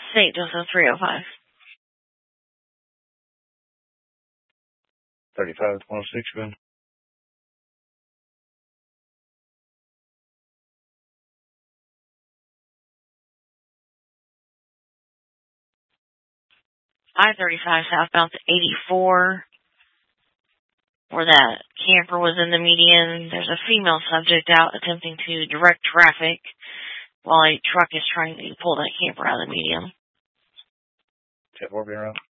St. Joseph 305. 35-106, Ben. I-35 southbound to 84, where that camper was in the median. There's a female subject out attempting to direct traffic while a truck is trying to pull that camper out of the median. 10-4 being around.